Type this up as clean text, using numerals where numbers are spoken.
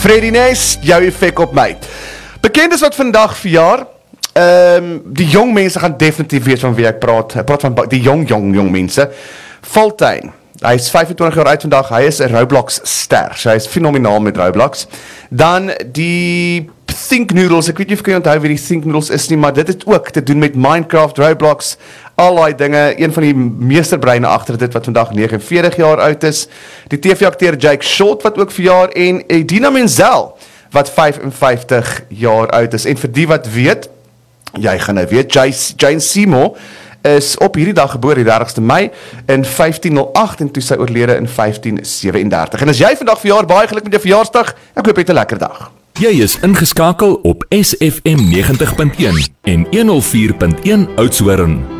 Freddie Nest, jou effek op my. Bekendes wat vandag verjaar, die jong mense gaan definitief weet van wie ek praat. Ek praat van die jong mense. Fultyn, hy is 25 jaar oud vandag, hy is 'n Roblox ster, so hy is fenomenaal met Roblox. Dan die Think Noodles, ek weet nie of jy onthou wie die Think Noodles is nie, maar dit het ook te doen met Minecraft, Roblox, al die dinge, een van die meesterbreine agter dit wat vandag 49 jaar oud is, die TV-akteur Jake Short wat ook verjaar, en Idina Menzel wat 55 jaar oud is, en vir die wat weet, jy gaan nou weet, Jane Seymour is op hierdie dag gebore, die 30ste Mei in 1508 en toe sy oorlede in 1537. En as jy vandag verjaar, baie geluk met jou verjaarsdag, ek hoop jy het 'n lekker dag. Jy is ingeskakel op SFM 90.1 en 104.1 Oudtshoorn.